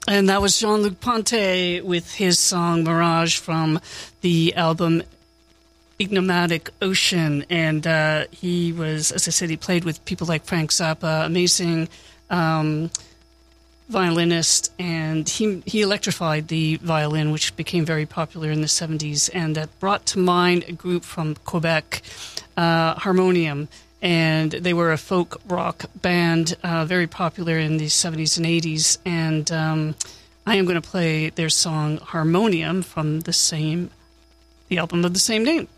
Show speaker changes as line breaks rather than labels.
And that was Jean-Luc Ponty with his song Mirage from the album Enigmatic Ocean. And he was, as I said, he played with people like Frank Zappa, amazing violinist, and he electrified the violin, which became very popular in the 70s, and that brought to mind a group from Quebec, Harmonium. And they were a folk rock band, very popular in the 70s and 80s. And I am going to play their song Harmonium from the album of the same name.